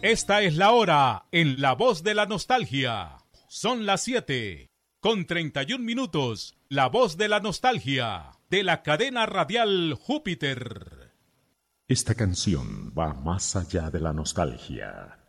Esta es la hora en La Voz de la Nostalgia. Son las 7:31. La Voz de la Nostalgia, de la cadena radial Júpiter. Esta canción va más allá de la nostalgia.